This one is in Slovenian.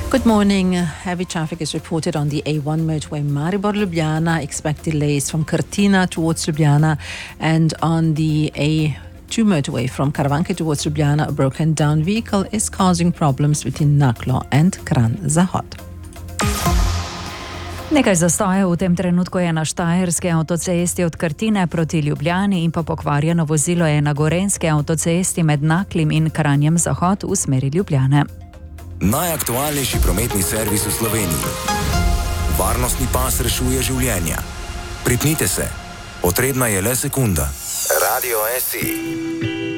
Good morning. Heavy traffic is reported on the A1 motorway Maribor-Ljubljana. Expect delays from Cortina towards Ljubljana, and on the A2 motorway from Karavanke towards Ljubljana, a broken down vehicle is causing problems between Naklo and Kranj Zahod. Nekaj zastojev v tem trenutku je na štajerski avtocesti od Krtine proti Ljubljani in pa pokvarjeno vozilo je na gorenjski avtocesti med Naklim in Kranjem Zahod v smeri Ljubljane. Najaktualnejši prometni servis v Sloveniji. Varnostni pas rešuje življenja. Pripnite se. Potrebna je le sekunda. Radio SI.